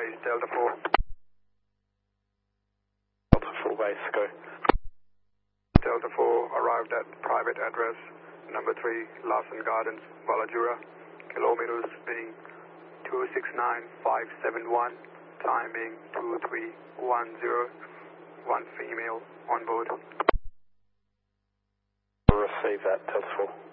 base, Delta 4. Delta 4 base, go. Delta 4 arrived at private address number 3, Larson Gardens, Ballajura. Kilometers being 269571, time being 2310. One female on board. Receive that, Delta 4.